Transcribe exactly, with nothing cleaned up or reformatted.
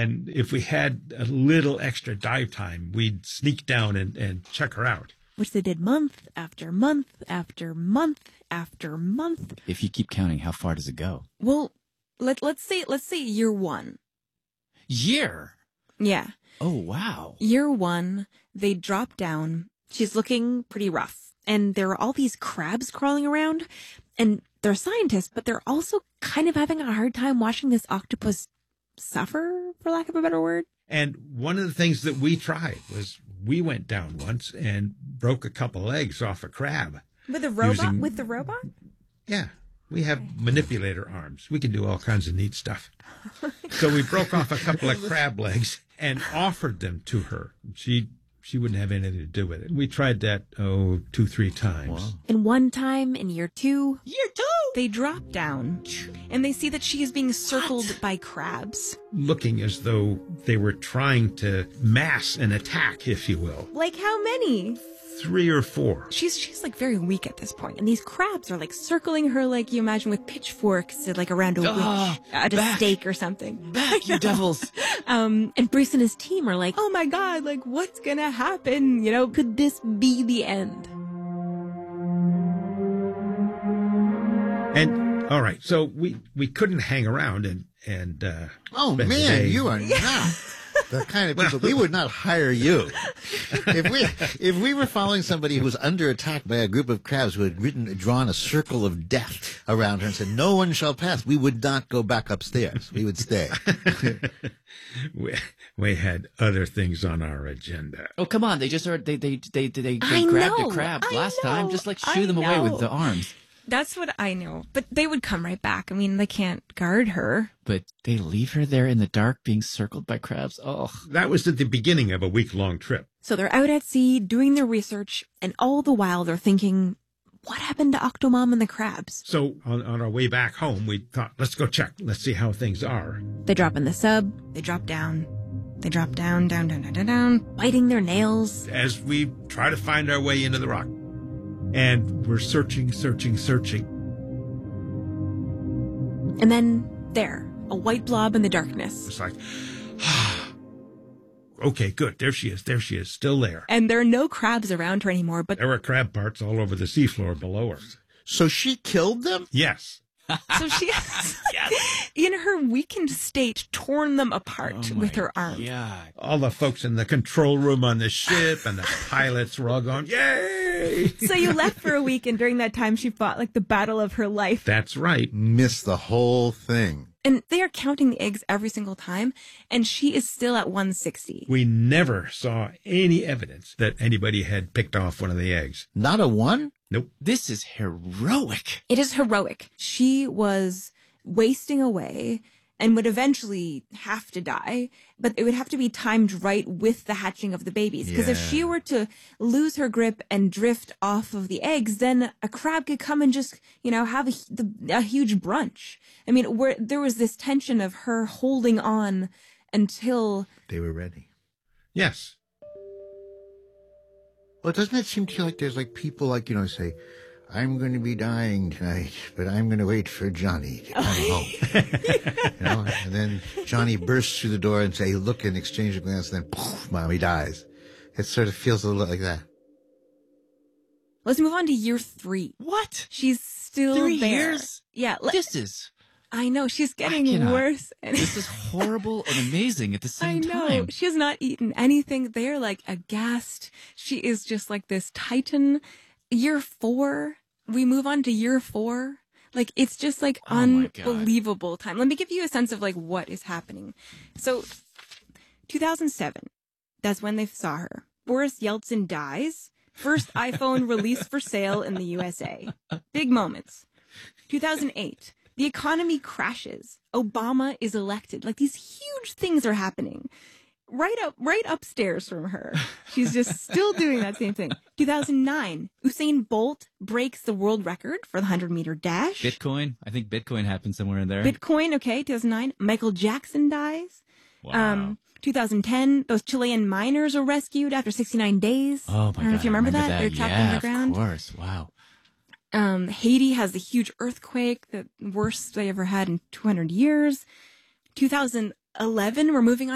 And if we had a little extra dive time, we'd sneak down and, and check her out. Which they did month after month after month after month. If you keep counting, how far does it go? Well, let, let's say let's say year one. Year? Yeah. Oh, wow. Year one, they drop down. She's looking pretty rough. And there are all these crabs crawling around. And they're scientists, but they're also kind of having a hard time watching this octopus suffer, for lack of a better word. And one of the things that we tried was we went down once and broke a couple legs off a crab. With a robot? Using, With the robot? Yeah. We have manipulator arms. We can do all kinds of neat stuff. So we broke off a couple of crab legs and offered them to her. She she wouldn't have anything to do with it. We tried that, oh, two, three times. Wow. And one time in year two, Year two? they drop down and they see that she is being circled What? by crabs. Looking as though they were trying to mass an attack, if you will. Like how many? Three or four. She's she's like very weak at this point, and these crabs are like circling her like you imagine with pitchforks, like around a Ah, witch at a back. stake or something. Back, you devils. Um, and Bruce and his team are like, "Oh my god, like what's gonna happen? You know, could this be the end?" And all right, so we we couldn't hang around and and uh, Oh spend the man, day. you are not the kind of people. We would not hire you. If we if we were following somebody who was under attack by a group of crabs who had written drawn a circle of death around her and said, "No one shall pass," we would not go back upstairs. We would stay. we, we had other things on our agenda. Oh, come on. They just are, they, they, they, they, they I grabbed know, a crab I last time. know, Just like I shoo them away with know. the arms. That's what I know, but they would come right back. I mean, they can't guard her. But they leave her there in the dark being circled by crabs. Oh, That was at the beginning of a week-long trip. So they're out at sea doing their research, and all the while they're thinking, what happened to Octomom and the crabs? So on, on our way back home, we thought, let's go check. Let's see how things are. They drop in the sub, they drop down, they drop down, down, down, down, down, down, biting their nails. As we try to find our way into the rock. And we're searching, searching, searching. And then, there, a white blob in the darkness. It's like, okay, good. There she is. There she is. Still there. And there are no crabs around her anymore, but There were crab parts all over the seafloor below her. So she killed them? Yes. so she has, in her weakened state, torn them apart oh with my her arm. God. All the folks in the control room on the ship and the pilots were all going, yay! So you left for a week, and during that time she fought like the battle of her life. That's right. Missed the whole thing. And they are counting the eggs every single time, and she is still at one sixty. We never saw any evidence that anybody had picked off one of the eggs. Not a one? Nope. This is heroic. It is heroic. She was wasting away and would eventually have to die, but it would have to be timed right with the hatching of the babies. Because if Yeah. she were to lose her grip and drift off of the eggs, then a crab could come and just, you know, have a, the, a huge brunch. I mean, where there was this tension of her holding on until... They were ready. Yes. Well, doesn't it seem to you like there's like people like, you know, say, I'm going to be dying tonight, but I'm going to wait for Johnny to come home. You know, and then Johnny bursts through the door and say, look, and exchange a glance, and then poof, Mommy dies. It sort of feels a little like that. Let's move on to year three. What? She's still Three there. years? Yeah. le- This is, I know. She's getting cannot. worse. And this is horrible and amazing at the I same know. time. She has not eaten anything. They're like aghast. She is just like this titan. Year four, we move on to year four. Like, it's just like Oh my God. unbelievable time. Let me give you a sense of like what is happening. So, two thousand seven, that's when they saw her. Boris Yeltsin dies. First iPhone released for sale in the U S A. Big moments. two thousand eight, the economy crashes. Obama is elected. Like, these huge things are happening. Right up, right upstairs from her. She's just still doing that same thing. two thousand nine, Usain Bolt breaks the world record for the hundred meter dash. Bitcoin? I think Bitcoin happened somewhere in there. Bitcoin, okay, two thousand nine. Michael Jackson dies. Wow. Um, two thousand ten, those Chilean miners are rescued after sixty-nine days. oh my I don't know God. if you remember, I that. They're trapped yeah, underground. Of course. Wow. Um, Haiti has the huge earthquake, the worst they ever had in two hundred years. two thousand eleven, we're moving on